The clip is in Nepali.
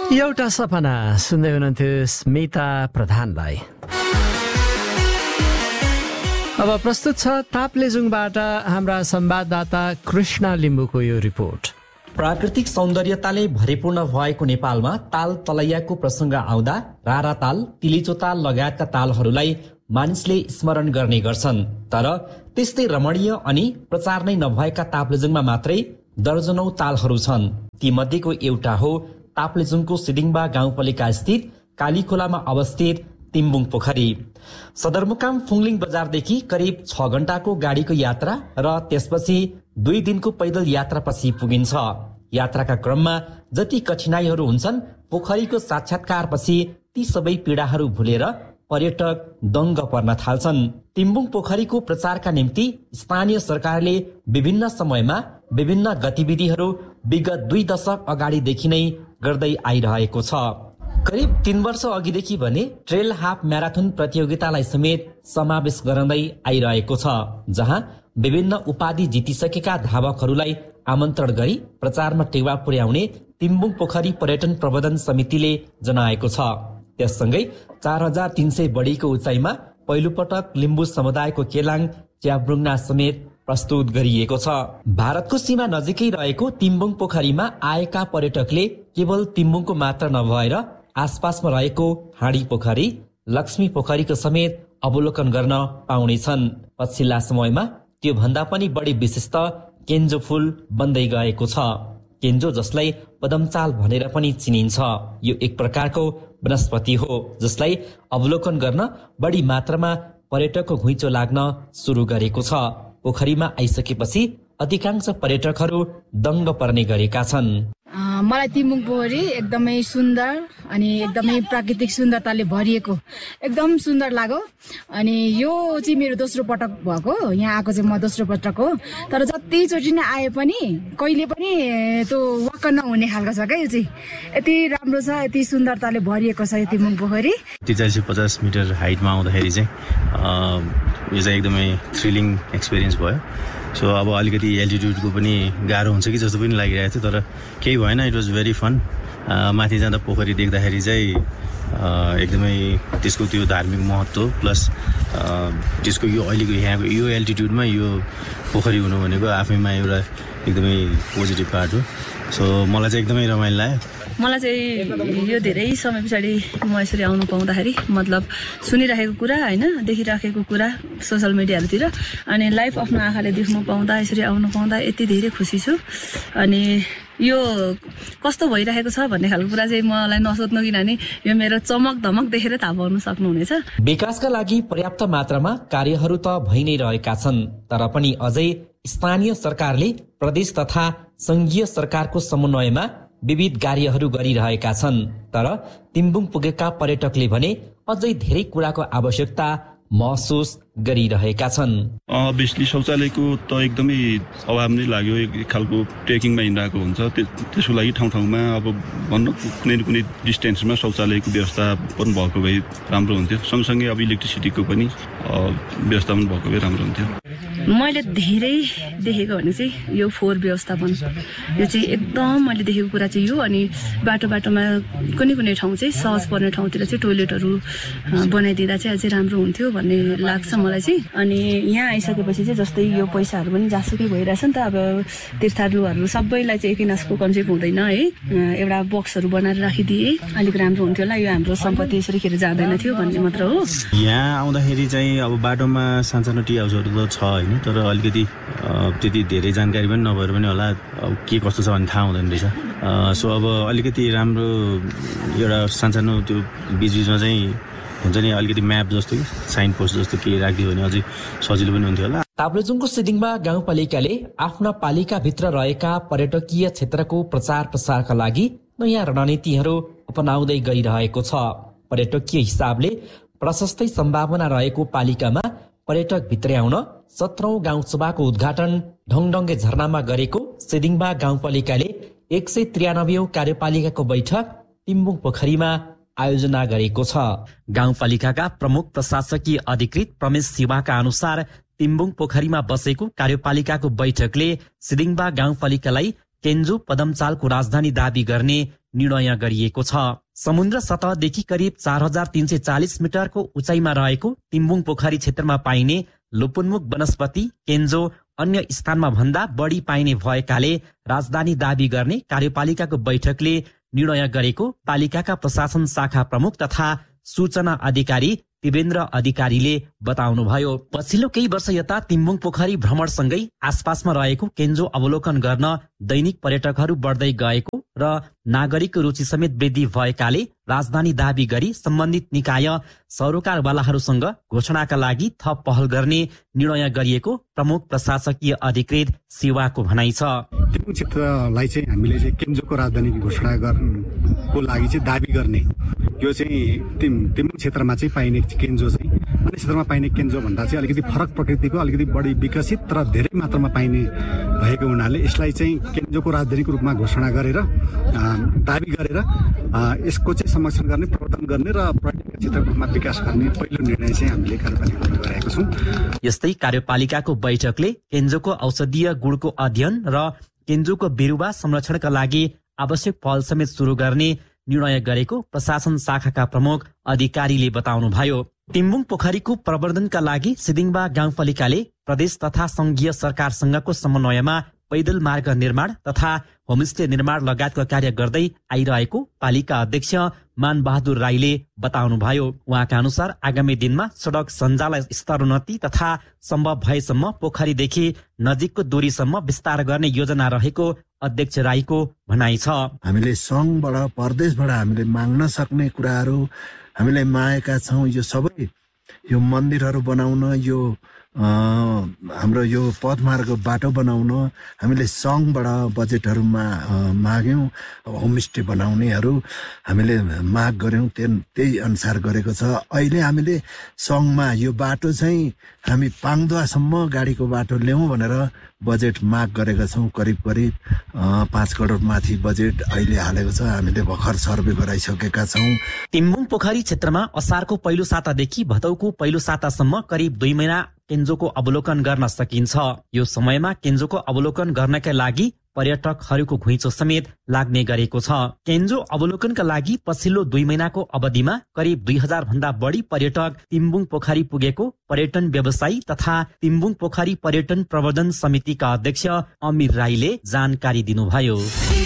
एउटा सपना सुन्दै हुनुहुन्थ्यो स्मिता प्रधानलाई। अब प्रस्तुत छ ताप्लेजुङबाट हाम्रा संवाददाता कृष्ण लिम्बुको यो रिपोर्ट। प्राकृतिक सौन्दर्यताले भरिपूर्ण भएको नेपालमा ताल तलैयाको प्रसंग आउँदा रारा ताल, तिलिचो ताल लगायतका तालहरूलाई मानिसले स्मरण गर्ने गर्छन्। तर त्यस्तै रमणीय अनि प्रचार नै नभएका ताप्लेजुङमा मात्रै दर्जनौं तालहरू छन्। ती मध्येको एउटा हो ताप्लेजुङको सिडिङबा गाउँपालिका स्थित कालीखोलामा अवस्थित तिम्बुङ पोखरी। सदरमुकाम फुङलिङ बजारदेखि करिब 6 घण्टाको गाडीको यात्रा र त्यसपछि 2 दिनको पैदल यात्रापछि पुगिन्छ। यात्राका क्रममा जति कठिनाइहरू हुन्छन्, पोखरीको साक्षात्कारपछि ती सबै पीडाहरू भुलेर पर्यटक दङ्ग पर्न थाल्छन्। तिम्बुङ पोखरीको प्रचारका निम्ति स्थानीय सरकारले विभिन्न समयमा विभिन्न गतिविधिहरू विगत 2 दशक अगाडिदेखि नै गर्दै आइरहेको छ। करिब 3 वर्ष अघिदेखि भने ट्रेल हाफ म्याराथन प्रतियोगितालाई समेत समावेश गराउँदै आइरहेको छ, जहाँ विभिन्न उपाधि जितिसकेका धावकहरूलाई आमन्त्रण गरी प्रचारमा टेवा पुर्याउने तिम्बुङ पोखरी पर्यटन प्रबन्धन समितिले जनाएको छ। त्यससँगै 4300 बढीको उचाइमा पहिलोपटक लिम्बू समुदायको केलाङ च्याब्रुङना समेत प्रस्तुत गरिएको छ। भारतको सीमा नजिकै रहेको तिम्बुङ पोखरीमा आएका पर्यटकले केवल तिम्बुङको मात्र नभएर आसपासमा रहेको हाँडी पोखरी, लक्ष्मी पोखरीको समेत अवलोकन गर्न पाउनेछन्। पछिल्ला समयमा त्यो भन्दा पनि बढी विशिष्ट केन्जो फूल बन्दै गएको छ। केन्जो, जसलाई पदमचाल भनेर पनि चिनिन्छ, यो एक प्रकारको वनस्पति हो जसलाई अवलोकन गर्न बढी मात्रामा पर्यटकको घुइँचो लाग्न सुरु गरेको छ। पोखरीमा आइसकेपछि अधिकांश पर्यटकहरू दङ्ग पर्ने गरेका छन्। मलाई तिम्बुङ पोखरी एकदमै सुन्दर अनि एकदमै प्राकृतिक सुन्दरताले भरिएको एकदम सुन्दर लाग्यो। अनि यो चाहिँ मेरो दोस्रो पटक भएको, यहाँ आएको चाहिँ म दोस्रो पटक हो। तर जतिचोटि नै आए पनि कहिले पनि त्यो वाक्क नहुने खालको छ क्या यो चाहिँ। यति राम्रो छ, यति सुन्दरताले भरिएको छ यो तिम्बुङ पोखरी। 450 मिटर हाइटमा आउँदाखेरि चाहिँ यो चाहिँ एकदमै थ्रिलिङ एक्सपिरियन्स भयो। सो अब अलिकति एल्टिट्युडको पनि गाह्रो हुन्छ कि जस्तो पनि लागिरहेको थियो, तर केही भएन। It was very fun. माथि जाँदा पोखरी देख्दाखेरि चाहिँ एकदमै त्यसको त्यो धार्मिक महत्त्व प्लस त्यसको यो अहिलेको यहाँको यो एल्टिट्युडमा यो पोखरी हुनु भनेको आफैमा एउटा एकदमै पोजिटिभ पार्ट हो। सो मलाई चाहिँ एकदमै रमाइलो लाग्यो। मलाई चाहिँ यो धेरै समय पछाडि म यसरी आउनु पाउँदाखेरि, मतलब सुनिराखेको कुरा होइन, देखिराखेको कुरा सोसल मिडियाहरूतिर, अनि लाइभ आफ्नो आँखाले देख्नु पाउँदा, यसरी आउनु पाउँदा यति धेरै खुसी छु। अनि यो कस्तो भइरहेको छ भन्ने खालको कुरा चाहिँ मलाई नसोध्नु, किनभने यो मेरो चमक धमक देखेर थाहा पाउन सक्नुहुनेछ। विकासका लागि पर्याप्त मात्रामा कार्यहरू त भइ नै रहेका छन्, तर पनि अझै स्थानीय सरकारले प्रदेश तथा संघीय सरकारको समन्वयमा विविध कार्यहरू गरिरहेका छन्। तर तिम्बुङ पुगेका पर्यटकले भने अझै धेरै कुराको आवश्यकता महसुस गरिरहेका छन्। अभियसली शौचालयको त एकदमै अभाव नै लाग्यो। एक खालको ट्रेकिङमा हिँडिरहेको हुन्छ, त्यसको लागि ठाउँ ठाउँमा अब भन्नु कुनै न कुनै डिस्टेन्समा शौचालयको व्यवस्था पनि भएको भए राम्रो हुन्थ्यो। सँगसँगै अब इलेक्ट्रिसिटीको पनि व्यवस्थापन भएको भए राम्रो हुन्थ्यो। मैले धेरै देखेको भने चाहिँ यो फोहोर व्यवस्थापन, यो चाहिँ एकदम मैले देखेको कुरा चाहिँ यो। अनि बाटोमा कुनै कुनै ठाउँ चाहिँ सहज पर्ने ठाउँतिर चाहिँ टोइलेटहरू बनाइदिँदा चाहिँ अझै राम्रो हुन्थ्यो भन्ने लाग्छ मलाई चाहिँ। अनि यहाँ आइसकेपछि चाहिँ जस्तै यो पैसाहरू पनि जासुकै भइरहेछ नि त। अब तीर्थालुहरू सबैलाई चाहिँ एकिनासको कन्सेप्ट हुँदैन है, एउटा बक्सहरू बनाएर राखिदिए अलिक राम्रो हुन्थ्यो होला। यो हाम्रो सम्पत्ति यसरी खेर जाँदैन थियो भन्ने मात्र हो। यहाँ आउँदाखेरि चाहिँ अब बाटोमा सानसानो टी हाउसहरू त छ होइन, तर अलिकति त्यति धेरै जानकारी पनि नभएर पनि होला अब के कस्तो छ भन्ने थाहा हुँदैन रहेछ। सो अब अलिकति राम्रो एउटा सानसानो त्यो बिचबिचमा चाहिँ हुन्छ नि अलिकति म्याप जस्तो कि साइन पोस्ट जस्तो के राखिदियो भने अझै सजिलो पनि हुन्थ्यो होला। ताप्लेजुङको सिडिङबा गाउँपालिकाले आफ्ना पालिकाभित्र रहेका पर्यटकीय क्षेत्रको प्रचार प्रसारका लागि नयाँ रणनीतिहरू अपनाउँदै गइरहेको छ। पर्यटकीय हिसाबले प्रशस्तै सम्भावना रहेको पालिकामा पर्यटक भित्र्याउन 17औं गाउँसभाको उद्घाटन ढङढङ्गे झरनामा गरेको सिडिङबा गाउँपालिकाले 193औं कार्यपालिकाको बैठक तिम्बुङ पोखरीमा आयोजना गरेको छ। गाउँपालिकाका प्रमुख प्रशासकीय अधिकृत प्रमेश शिवाका अनुसार तिम्बुङ पोखरीमा बसेको कार्यपालिकाको बैठकले सिडिङबा गाउँपालिकालाई केन्जो पदमचालको राजधानी दाबी गर्ने निर्णय गरिएको छ। समुद्र सतहदेखि करिब 4340 मिटरको उचाइमा रहेको तिम्बुङ पोखरी क्षेत्रमा पाइने लोपोन्मुख वनस्पति केन्जो अन्य स्थानमा भन्दा बढी पाइने भएकाले राजधानी दाबी गर्ने कार्यपालिकाको बैठकले निर्णय गरेको पालिकाका प्रशासन शाखा प्रमुख तथा सूचना अधिकारी दिवेन्द्र अधिकारीले बताउनुभयो। पछिल्लो केही वर्ष यता तिम्बुङ पोखरी भ्रमणसँगै आसपासमा रहेको केन्जो अवलोकन गर्न दैनिक पर्यटकहरू बढ्दै गएको र नागरिकको रुचि समेत वृद्धि भएकाले राजधानी दाबी गरी सम्बन्धित निकाय सरोकारवालाहरूसँग घोषणाका लागि थप पहल गर्ने निर्णय गरिएको प्रमुख प्रशासकीय अधिकृत सेवाको भनाइ छ। तिम्बुङ क्षेत्रलाई चाहिँ हामीले चाहिँ केन्जोको राजधानी घोषणा गर्नको लागि चाहिँ दाबी गर्ने यो चाहिँ तिम्बुङ क्षेत्रमा चाहिँ पाइने केन्जो चाहिँ अन्य क्षेत्रमा पाइने केन्जो भन्दा चाहिँ अलिकति फरक प्रकृतिको अलिकति बढी विकसित र धेरै मात्रामा पाइने भएको हुनाले यसलाई चाहिँ केन्जोको राजधानीको रूपमा घोषणा गरेर दाबी गरेर यसको चाहिँ संरक्षण गर्ने प्रवर्धन गर्ने र पर्यटन क्षेत्रको रूपमा विकास गर्ने पहिलो निर्णय चाहिँ हामीले कार्यपालिकामा गरेका छौँ। यस्तै कार्यपालिकाको बैठकले केन्जोको औषधीय गुणको अध्ययन र केन्जोको बिरुवा संरक्षणका लागि आवश्यक पहल समेत सुरु गर्ने निर्णय गरेको प्रशासन शाखाका प्रमुख अधिकारीले बताउनुभयो। तिम्बुङ पोखरीको प्रवर्धनका लागि सिदिङबा गाउँपालिकाले प्रदेश तथा संघीय सरकारसँगको समन्वयमा पैदल मार्ग निर्माण तथा होमस्टे निर्माण लगायतका कार्य गर्दै आइरहेको पालिका अध्यक्ष मानबहादुर राईले बताउनुभयो। उहाँका अनुसार आगामी दिनमा सडक सञ्जाल स्तरोन्नति तथा सम्भव भएसम्म पोखरीदेखि नजिकको दूरीसम्म विस्तार गर्ने योजना रहेको अध्यक्ष राईको भनाइ छ। हामीले सङ्घबाट प्रदेशबाट हामीले माग्न सक्ने कुराहरू हामीले मागेका छौँ। यो सबै यो मन्दिरहरू बनाउन, यो हाम्रो यो पथमार्ग बाटो बनाउन हामीले सङ्घबाट बजेटहरूमा माग्यौँ। होमस्टे बनाउनेहरू हामीले माग गऱ्यौँ, त्यही अनुसार गरेको छ। अहिले हामीले सङ्घमा यो बाटो चाहिँ हामी पाङदुवासम्म गाडीको बाटो ल्याउँ भनेर बजेट माग गरेका छौँ। करिब 5 करोड माथि बजेट अहिले हालेको छ। हामीले भर्खर सर्वे गराइसकेका छौँ। तिम्बुङ पोखरी क्षेत्रमा असारको पहिलो सातादेखि भदौको पहिलो सातासम्म करिब 2 महिना केन्जोको अवलोकन गर्न सकिन्छ। यो समयमा केन्जोको अवलोकन गर्नका लागि पर्यटकहरूको घुइँचो समेत लाग्ने गरेको छ। केन्जो अवलोकनका लागि पछिल्लो 2 महिनाको अवधिमा करिब 2000 भन्दा बढी पर्यटक तिम्बुङ पोखरी पुगेको पर्यटन व्यवसायी तथा तिम्बुङ पोखरी पर्यटन प्रवर्धन समितिका अध्यक्ष अमिर राईले जानकारी दिनुभयो।